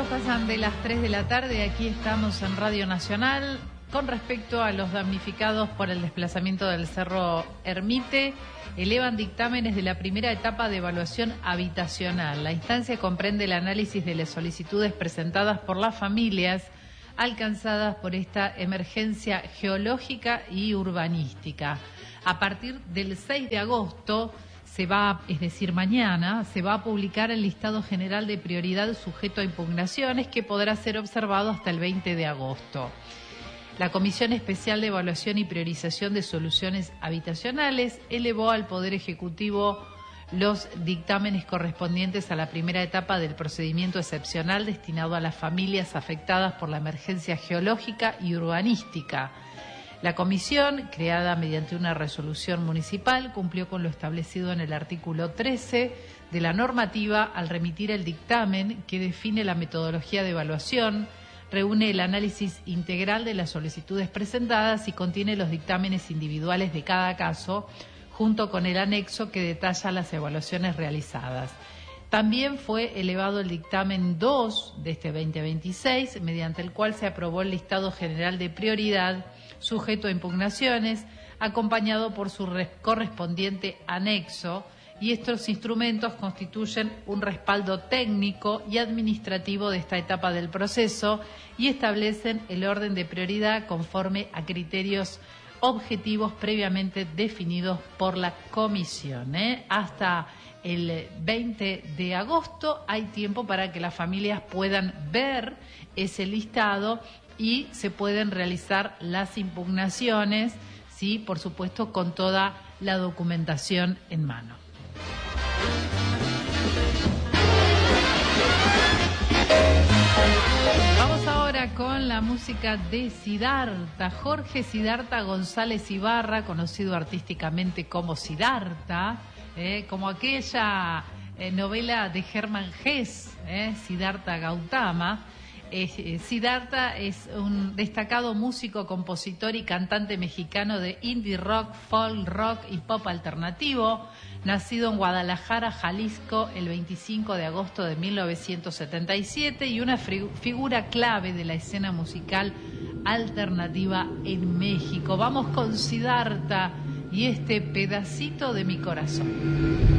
minutos pasan de las 3 de la tarde, aquí estamos en Radio Nacional. Con respecto a los damnificados por el desplazamiento del Cerro Ermite, elevan dictámenes de la primera etapa de evaluación habitacional. La instancia comprende el análisis de las solicitudes presentadas por las familias alcanzadas por esta emergencia geológica y urbanística. A partir del 6 de agosto, es decir, mañana, se va a publicar el listado general de prioridad sujeto a impugnaciones que podrá ser observado hasta el 20 de agosto. La Comisión Especial de Evaluación y Priorización de Soluciones Habitacionales elevó al Poder Ejecutivo los dictámenes correspondientes a la primera etapa del procedimiento excepcional destinado a las familias afectadas por la emergencia geológica y urbanística. La comisión, creada mediante una resolución municipal, cumplió con lo establecido en el artículo 13 de la normativa al remitir el dictamen que define la metodología de evaluación, reúne el análisis integral de las solicitudes presentadas y contiene los dictámenes individuales de cada caso, junto con el anexo que detalla las evaluaciones realizadas. También fue elevado el dictamen 2 de este 2026, mediante el cual se aprobó el listado general de prioridad sujeto a impugnaciones, acompañado por su correspondiente anexo, y estos instrumentos constituyen un respaldo técnico y administrativo de esta etapa del proceso y establecen el orden de prioridad conforme a criterios objetivos previamente definidos por la comisión. Hasta el 20 de agosto hay tiempo para que las familias puedan ver ese listado y se pueden realizar las impugnaciones, sí, por supuesto, con toda la documentación en mano. Vamos ahora con la música de Siddhartha. Jorge Siddhartha González Ibarra, conocido artísticamente como Siddhartha, como aquella novela de Hermann Hesse, Siddhartha Gautama. Siddhartha es un destacado músico, compositor y cantante mexicano de indie rock, folk rock y pop alternativo, nacido en Guadalajara, Jalisco, el 25 de agosto de 1977 y una figura clave de la escena musical alternativa en México. Vamos con Siddhartha y este pedacito de mi corazón.